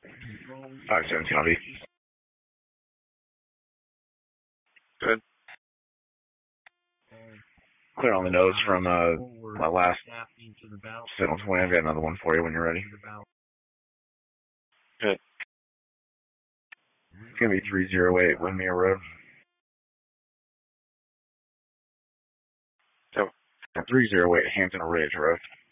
517 on V. Good. Clear on the nose from my last signal 20. I've got another one for you when you're ready. Good. It's going to be 308 Windmere Road. So, 308 Hampton Ridge Road.